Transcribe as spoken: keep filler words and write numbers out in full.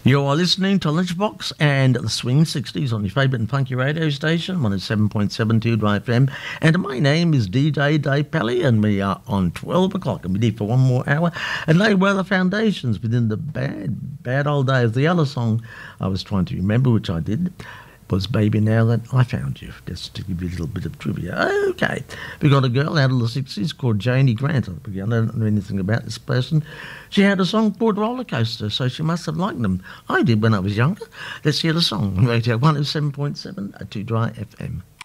You're listening to Lunchbox and the Swing sixties on your favourite and funky radio station, one oh seven point seven two Dry F M. And my name is D J Dave Pally, and we are on twelve o'clock, and we're here for one more hour and lay well the foundations within the bad, bad old days. The other song I was trying to remember, which I did, was Baby Now That I Found You, just to give you a little bit of trivia. Okay, we got a girl out of the sixties called Janie Grant. I don't know anything about this person. She had a song called Roller Coaster, so she must have liked them. I did when I was younger. Let's hear the song. Radio one oh seven point seven to Dry F M.